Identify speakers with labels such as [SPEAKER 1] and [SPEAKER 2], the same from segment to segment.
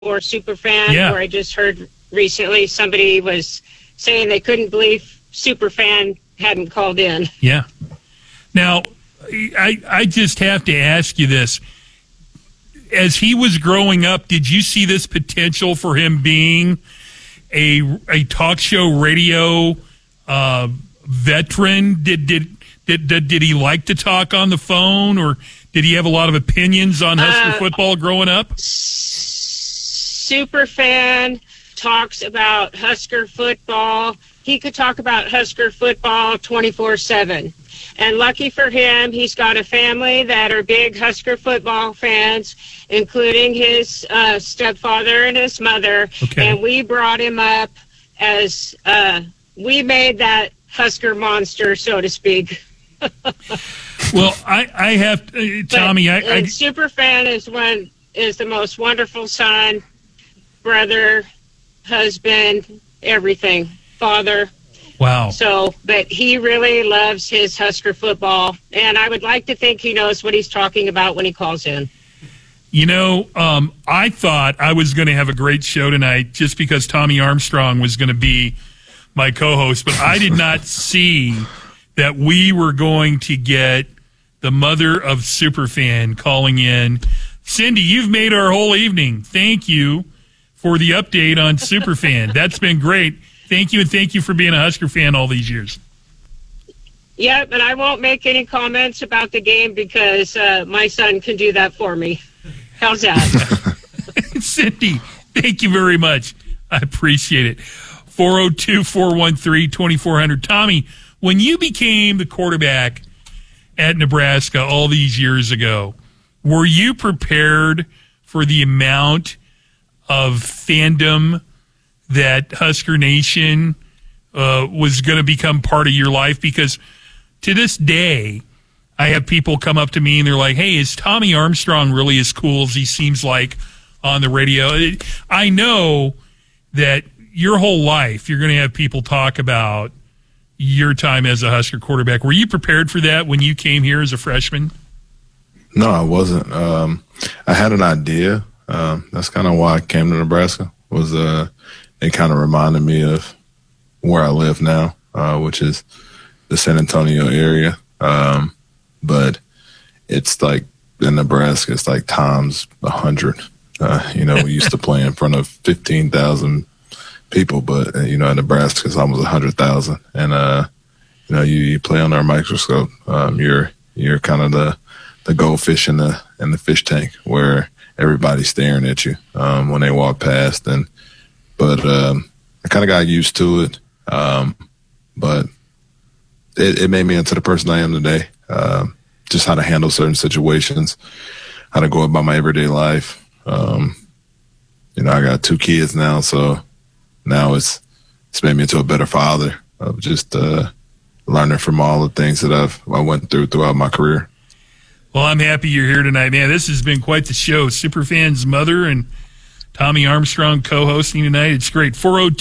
[SPEAKER 1] or Superfan,
[SPEAKER 2] Yeah.
[SPEAKER 1] where I just heard recently somebody was saying they couldn't believe Superfan hadn't called in.
[SPEAKER 2] Yeah. Now, I just have to ask you this. As he was growing up, did you see this potential for him being a talk show radio veteran? Did he like to talk on the phone, or did he have a lot of opinions on Husker football growing up?
[SPEAKER 1] Superfan talks about Husker football. He could talk about Husker football 24/7. And lucky for him, he's got a family that are big Husker football fans, including his stepfather and his mother.
[SPEAKER 2] Okay.
[SPEAKER 1] And we brought him up as we made that Husker monster, so to speak.
[SPEAKER 2] Well, I have Tommy.
[SPEAKER 1] And Superfan is the most wonderful son, brother, husband, everything, father.
[SPEAKER 2] Wow.
[SPEAKER 1] So, but he really loves his Husker football, and I would like to think he knows what he's talking about when he calls in.
[SPEAKER 2] You know, I thought I was going to have a great show tonight just because Tommy Armstrong was going to be my co-host, but I did not see that we were going to get the mother of Superfan calling in. Cindy, you've made our whole evening. Thank you for the update on Superfan. That's been great. Thank you, and thank you for being a Husker fan all these years.
[SPEAKER 1] Yep, and I won't make any comments about the game because my son can do that for me. How's that?
[SPEAKER 2] Cindy, thank you very much. I appreciate it. 402-413-2400. Tommy, when you became the quarterback at Nebraska all these years ago, were you prepared for the amount of fandom that Husker Nation was going to become part of your life? Because to this day, I have people come up to me and they're like, hey, is Tommy Armstrong really as cool as he seems like on the radio? I know that your whole life you're going to have people talk about your time as a Husker quarterback. Were you prepared for that when you came here as a freshman?
[SPEAKER 3] No, I wasn't. I had an idea. That's kind of why I came to Nebraska. It kind of reminded me of where I live now, which is the San Antonio area. But it's like in Nebraska, it's like times 100. We used to play in front of 15,000 people, but in Nebraska, it's almost 100,000. And you play under a microscope. You're kind of the goldfish in the fish tank where everybody's staring at you when they walk past. But I kind of got used to it. But it made me into the person I am today. Just how to handle certain situations, how to go about my everyday life. I got 2 kids now, so now it's made me into a better father of just learning from all the things that I went throughout my career.
[SPEAKER 2] Well, I'm happy you're here tonight, man. This has been quite the show. Superfan's mother and Tommy Armstrong co-hosting tonight. It's great.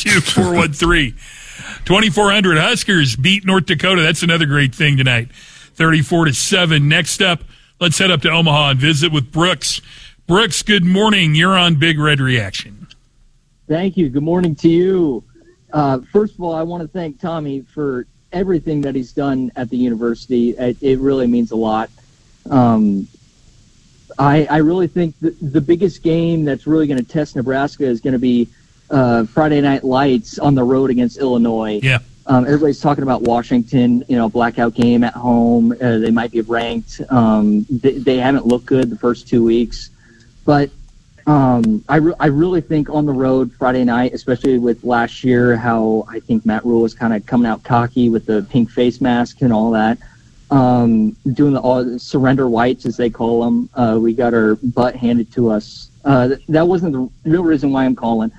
[SPEAKER 2] 402-413-2400. Huskers beat North Dakota. That's another great thing tonight. 34-7. Next up, let's head up to Omaha and visit with Brooks. Brooks, good morning. You're on Big Red Reaction.
[SPEAKER 4] Thank you. Good morning to you. First of all, I want to thank Tommy for everything that he's done at the university. It really means a lot. I really think the biggest game that's really going to test Nebraska is going to be Friday Night Lights on the road against Illinois.
[SPEAKER 2] Yeah.
[SPEAKER 4] Everybody's talking about Washington, blackout game at home. They might be ranked. They haven't looked good the first 2 weeks. But I really think on the road Friday night, especially with last year, how I think Matt Rule was kind of coming out cocky with the pink face mask and all that. Doing the surrender whites, as they call them. We got our butt handed to us. That wasn't the real reason why I'm calling.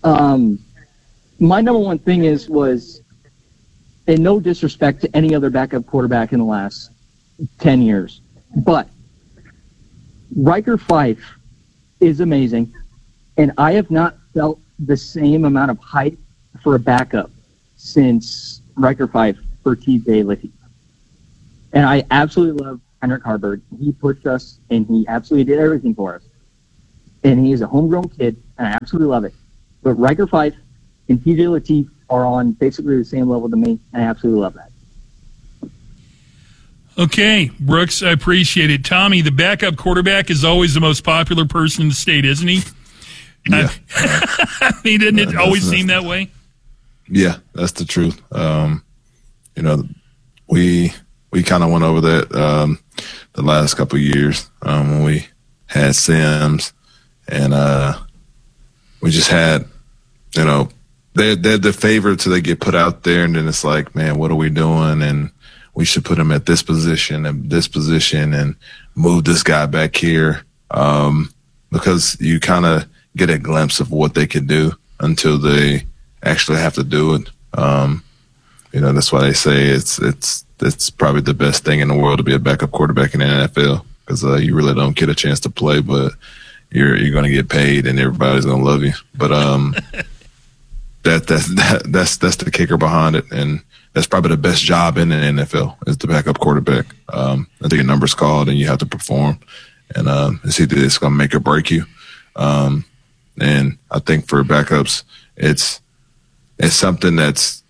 [SPEAKER 4] My number one thing was, and no disrespect to any other backup quarterback in the last 10 years, but Riker Fife is amazing, and I have not felt the same amount of hype for a backup since Riker Fife for T. Bailey. And I absolutely love Heinrich Haarberg. He pushed us, and he absolutely did everything for us. And he is a homegrown kid and I absolutely love it. But Riker Fife and TJ Lateef are on basically the same level to me, and I absolutely love that.
[SPEAKER 2] Okay, Brooks, I appreciate it. Tommy, the backup quarterback is always the most popular person in the state, isn't he?
[SPEAKER 3] Yeah.
[SPEAKER 2] I mean, doesn't it always seem that way?
[SPEAKER 3] Yeah, that's the truth. You know, we kind of went over that the last couple of years when we had Sims, and we just had, you know, they're the favorites, so they get put out there, and then it's like, man, what are we doing? And we should put him at this position and move this guy back here, because you kind of get a glimpse of what they can do until they actually have to do it. You know, that's why they say it's probably the best thing in the world to be a backup quarterback in the NFL, because you really don't get a chance to play, but you're going to get paid and everybody's going to love you. But that's the kicker behind it, and that's probably the best job in the NFL is the backup quarterback. I think a number's called and you have to perform, and it's either it's going to make or break you. And I think for backups, it's something it's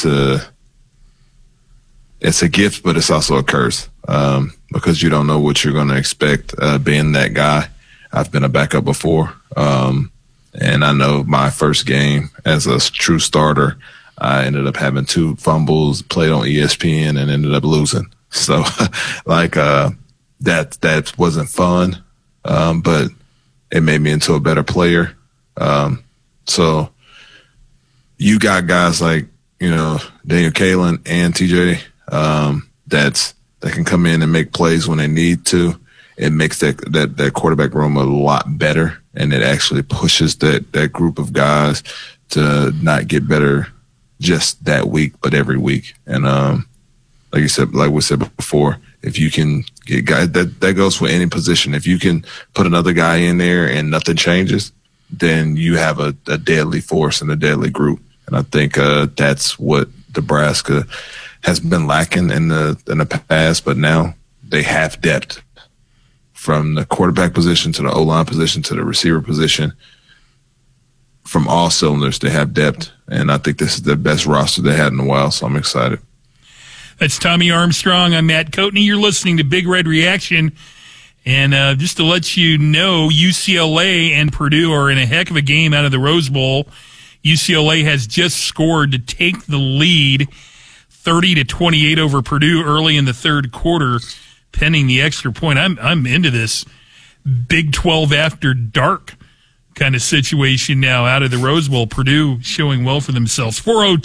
[SPEAKER 3] a gift, but it's also a curse, because you don't know what you're going to expect being that guy. I've been a backup before, and I know my first game as a true starter, I ended up having 2 fumbles, played on ESPN, and ended up losing. So, like, that wasn't fun, but it made me into a better player. So you got guys like, you know, Daniel Kalen and TJ, that can come in and make plays when they need to. It makes that quarterback room a lot better, and it actually pushes that group of guys to not get better just that week, but every week. And like you said, like we said before, if you can get guys, that goes for any position. If you can put another guy in there and nothing changes, then you have a deadly force and a deadly group. And I think that's what Nebraska has been lacking in the past, but now they have depth from the quarterback position to the O-line position to the receiver position. From all cylinders, they have depth, and I think this is the best roster they had in a while, so I'm excited.
[SPEAKER 2] That's Tommy Armstrong. I'm Matt Coatney. You're listening to Big Red Reaction. And just to let you know, UCLA and Purdue are in a heck of a game out of the Rose Bowl. UCLA has just scored to take the lead 30-28 over Purdue early in the third quarter, pending the extra point. I'm into this Big 12 after dark kind of situation now out of the Rose Bowl. Purdue showing well for themselves.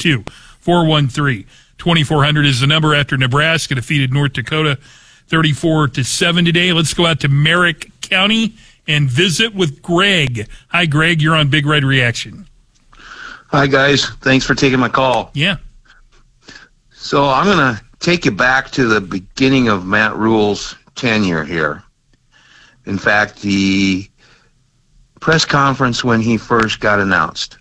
[SPEAKER 2] 402-413-2400 is the number after Nebraska defeated North Dakota 34-7 today. Let's go out to Merrick County and visit with Greg. Hi, Greg. You're on Big Red Reaction.
[SPEAKER 5] Hi, guys. Thanks for taking my call.
[SPEAKER 2] Yeah.
[SPEAKER 5] So I'm going to take you back to the beginning of Matt Rhule's tenure here. In fact, the press conference when he first got announced.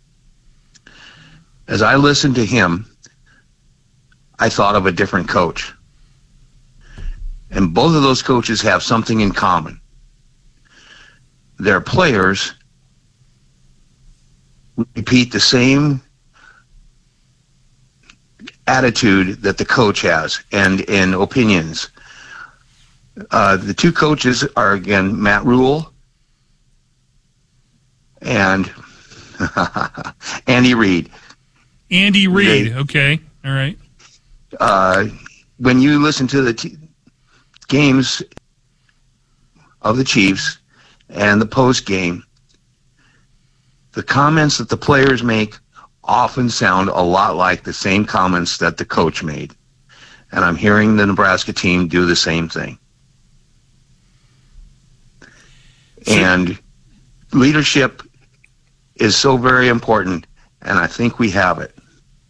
[SPEAKER 5] As I listened to him, I thought of a different coach. And both of those coaches have something in common. Their players repeat the same attitude that the coach has and opinions. The two coaches are, again, Matt Rhule and Andy Reid.
[SPEAKER 2] Andy Reid, okay. All right.
[SPEAKER 5] When you listen to the games of the Chiefs and the post game, the comments that the players make often sound a lot like the same comments that the coach made. And I'm hearing the Nebraska team do the same thing. And leadership is so very important, and I think we have it.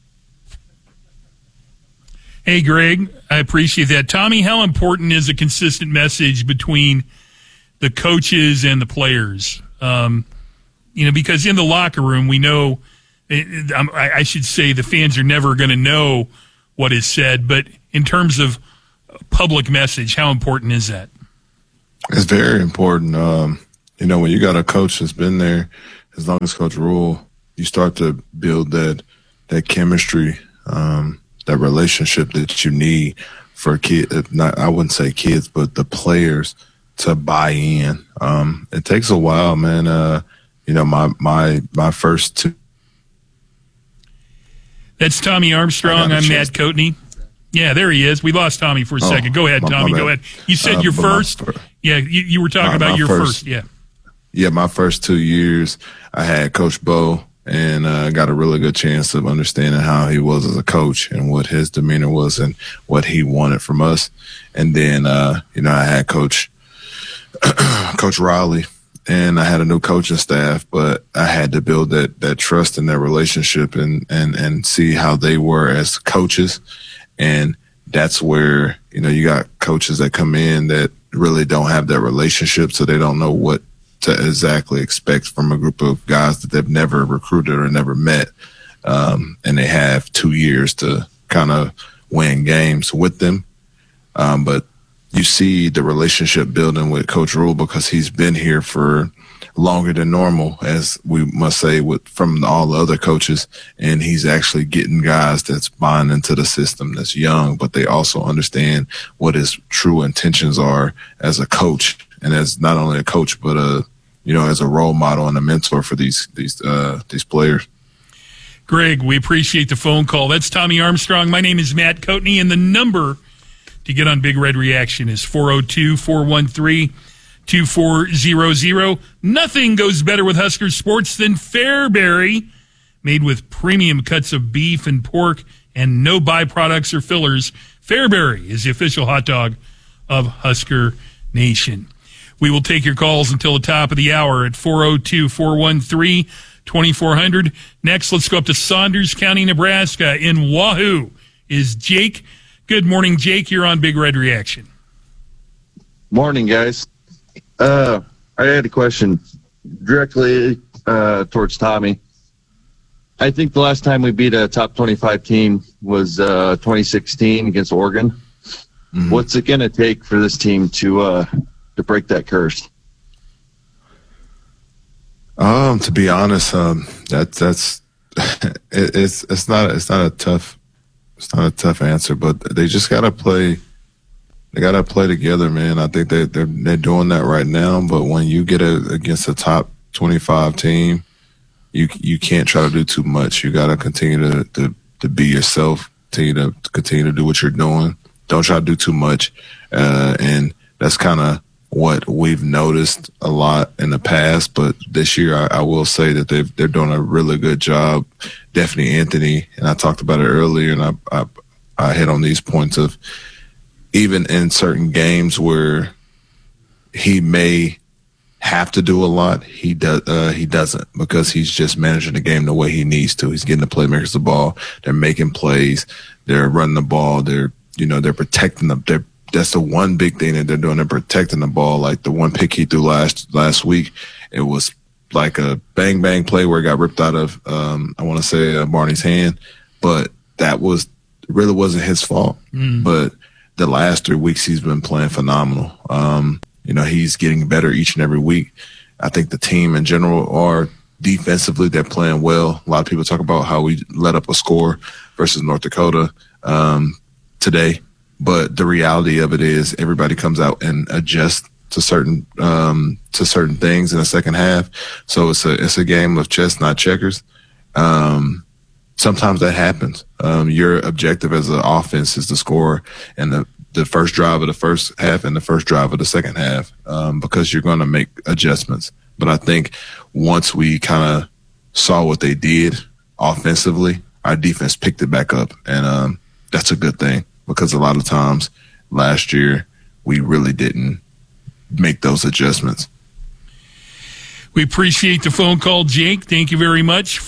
[SPEAKER 2] Hey, Greg, I appreciate that. Tommy, how important is a consistent message between the coaches and the players? Because in the locker room, we know, I should say the fans are never going to know what is said, but in terms of public message, how important is that?
[SPEAKER 3] It's very important. When you got a coach that's been there as long as Coach Rule, you start to build that chemistry, that relationship that you need for I wouldn't say kids, but the players to buy in. It takes a while, man. My first two.
[SPEAKER 2] That's Tommy Armstrong. I'm Matt Coatney. Yeah, there he is. We lost Tommy for a second. Go ahead, Tommy. Go ahead. You said your first. Yeah, you were talking about your first. Yeah.
[SPEAKER 3] Yeah, my first 2 years, I had Coach Bo, and got a really good chance of understanding how he was as a coach and what his demeanor was and what he wanted from us. And then, I had Coach Riley, and I had a new coaching staff, but I had to build that trust and that relationship and see how they were as coaches. And that's where, you got coaches that come in that really don't have that relationship, so they don't know what to exactly expect from a group of guys that they've never recruited or never met. And they have 2 years to kind of win games with them. But you see the relationship building with Coach Rule because he's been here for longer than normal, as we must say, from all the other coaches. And he's actually getting guys that's buying into the system, that's young, but they also understand what his true intentions are as a coach. And as not only a coach, but as a role model and a mentor for these players.
[SPEAKER 2] Greg, we appreciate the phone call. That's Tommy Armstrong. My name is Matt Coatney, and the number to get on Big Red Reaction is 402-413-2400. Nothing goes better with Husker sports than Fairberry, made with premium cuts of beef and pork and no byproducts or fillers. Fairberry is the official hot dog of Husker Nation. We will take your calls until the top of the hour at 402-413-2400. Next, let's go up to Saunders County, Nebraska. In Wahoo is Jake. Good morning, Jake. You're on Big Red Reaction.
[SPEAKER 6] Morning, guys. I had a question directly towards Tommy. I think the last time we beat a top 25 team was 2016 against Oregon. Mm-hmm. What's it going to take for this team to break that curse?
[SPEAKER 3] To be honest, that's it's not a tough answer, but they just gotta play. They gotta play together, man. I think they're doing that right now. But when you get against a top 25 team, you can't try to do too much. You gotta continue to be yourself. Continue to do what you're doing. Don't try to do too much, and that's kind of what we've noticed a lot in the past, but this year I will say that they're doing a really good job. Definitely Anthony, and I talked about it earlier, and I hit on these points of even in certain games where he may have to do a lot, he doesn't, because he's just managing the game the way he needs to. He's getting the playmakers the ball, they're making plays, they're running the ball, they're protecting them. That's the one big thing that they're doing. They're protecting the ball. Like the one pick he threw last week, it was like a bang bang play where it got ripped out of I want to say Barney's hand, but that really wasn't his fault. But the last 3 weeks he's been playing phenomenal. He's getting better each and every week. I think the team in general are defensively, they're playing well. A lot of people talk about how we let up a score versus North Dakota today. But the reality of it is everybody comes out and adjusts to certain things in the second half. So it's a game of chess, not checkers. Sometimes that happens. Your objective as an offense is to score in the first drive of the first half and the first drive of the second half, because you're going to make adjustments. But I think once we kind of saw what they did offensively, our defense picked it back up, and that's a good thing. Because a lot of times last year we really didn't make those adjustments.
[SPEAKER 2] We appreciate the phone call, Jake. Thank you very much.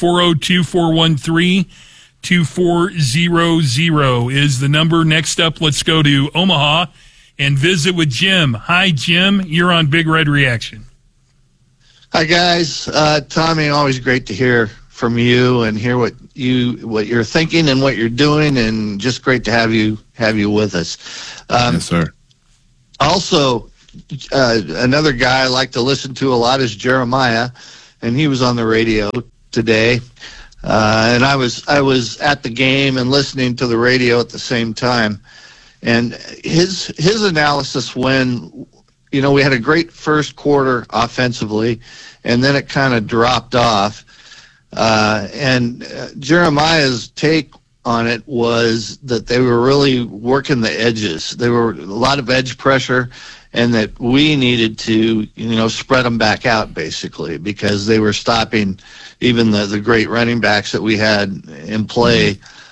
[SPEAKER 2] 402-413-2400 is the number. Next up, let's go to Omaha and visit with Jim. Hi, Jim. You're on Big Red Reaction.
[SPEAKER 7] Hi, guys. Tommy, always great to hear from you and hear what you're thinking and what you're doing, and just great to have you with us.
[SPEAKER 3] Yes, sir.
[SPEAKER 7] Also, another guy I like to listen to a lot is Jeremiah, and he was on the radio today. And I was at the game and listening to the radio at the same time. And his analysis when, we had a great first quarter offensively, and then it kind of dropped off. And Jeremiah's take on it was that they were really working the edges. There were a lot of edge pressure, and that we needed to, spread them back out, basically, because they were stopping even the great running backs that we had in play